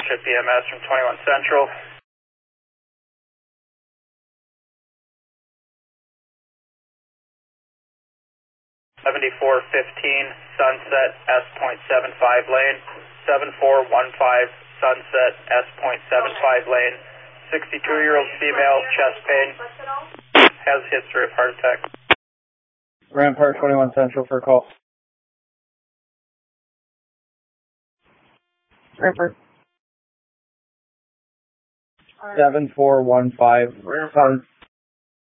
Township EMS from 21 Central. (7415) Sunset S.75 lane, 7415 Sunset S.75 lane, 62-year-old female, chest pain, has history of heart attack. Rampart 21 Central for a call. Rampart. 7415 Sun